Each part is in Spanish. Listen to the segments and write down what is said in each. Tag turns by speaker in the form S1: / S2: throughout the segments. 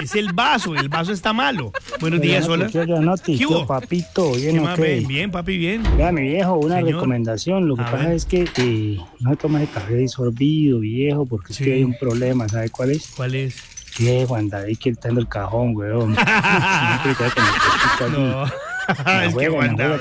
S1: es el vaso está malo. Buenos días, hola.
S2: ¿Qué hubo? Papito, bien,
S1: Bien, papi, bien.
S2: Vea, mi viejo, una
S1: Señor.
S2: recomendación. Lo que pasa es que no se toma el café disolvido, viejo, porque es que hay un problema. ¿Sabe cuál es?
S1: ¿Cuál es?
S2: Que Juan David quitando el cajón, weón.
S1: No. Es que Juan David.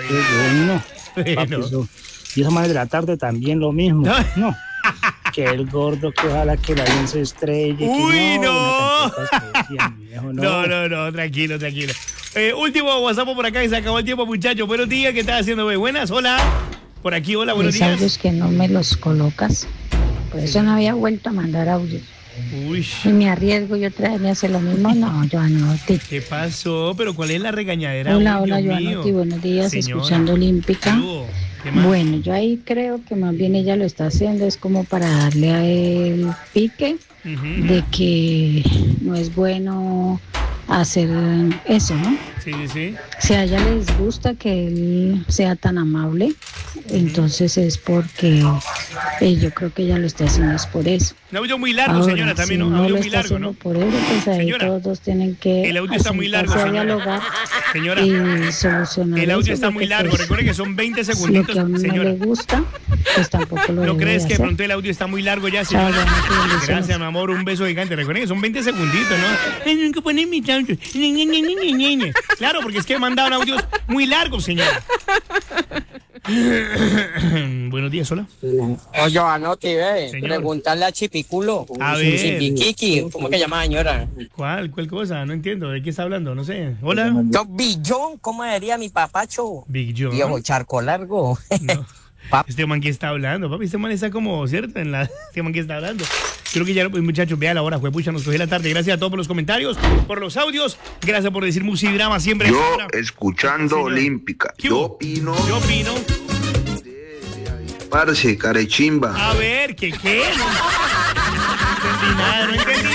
S2: Y esa madre de la tarde también lo mismo. No. Que el gordo, que ojalá que el avión se estrelle.
S1: ¡Uy, no!
S2: No,
S1: Tranquilo. Último WhatsApp por acá y se acabó el tiempo, muchachos. Buenos días, ¿qué estás haciendo, güey? Buenas, hola. Por aquí, hola, buenos días.
S3: Audios que no me los colocas. Por eso no había vuelto a mandar audios.
S1: Uy.
S3: Y me arriesgo y otra vez me hace lo mismo. No, Joanotti.
S1: ¿Qué pasó? ¿Pero cuál es la regañadera?
S3: Hola,
S1: Dios
S3: Joanotti,
S1: mío.
S3: buenos días,
S1: Señora.
S3: escuchando Olímpica.
S1: ¿Qué más?
S3: Bueno, yo ahí creo que más bien ella lo está haciendo, es como para darle a él pique de que no es bueno hacer eso, ¿no?
S1: Sí.
S3: Si a ella les gusta que él sea tan amable, entonces es porque yo creo que ella lo está haciendo es por eso.
S1: Un audio muy largo,
S3: Ahora,
S1: señora, también,
S3: si
S1: ¿no?
S3: no
S1: Audio
S3: lo
S1: muy
S3: está
S1: largo,
S3: haciendo
S1: ¿no?
S3: por eso, pues ahí
S1: Señora,
S3: todos tienen que
S1: el audio está muy largo,
S3: sentarse a
S1: señora.
S3: dialogar
S1: Señora,
S3: y solucionar
S1: el audio
S3: eso,
S1: está
S3: porque,
S1: muy largo.
S3: pues,
S1: Recuerde que son 20
S3: lo
S1: segunditos,
S3: que a uno
S1: señora.
S3: no le gusta, pues tampoco lo
S1: ¿No
S3: debe
S1: crees
S3: de
S1: que de
S3: hacer.
S1: pronto el audio está muy largo ya,
S3: Chao,
S1: señora?
S3: Joanotti, bendiciones.
S1: Gracias, mi amor, un beso gigante. Recuerden que son 20 segunditos, ¿no? Nunca ponen mi audio. Claro, porque es que mandaron audios muy largos, señora. Buenos días, hola.
S4: Oye, Joanotti, ve,
S1: Señor.
S4: preguntarle a Chipiculo.
S1: A ver.
S4: Chipiquiqui, ¿cómo que llama, señora?
S1: ¿Cuál cosa? No entiendo. ¿De qué está hablando? No sé. Hola.
S4: Yo, Billón, ¿cómo diría mi papacho?
S1: Big John.
S4: Viejo charco largo.
S1: No. Este man que está hablando, papi, este man está como, ¿cierto? Este man que está hablando. Creo que ya, pues, muchachos, vea la hora, juepucha, nos cogió la tarde. Gracias a todos por los comentarios, por los audios. Gracias por decir musidrama siempre.
S5: Yo escuchando
S1: Señor.
S5: Olímpica.
S1: ¿Qué
S5: Yo
S1: hubo?
S5: opino.
S1: Yo opino.
S5: Parce, carechimba.
S1: A ver, ¿qué? No entendí nada, no entendí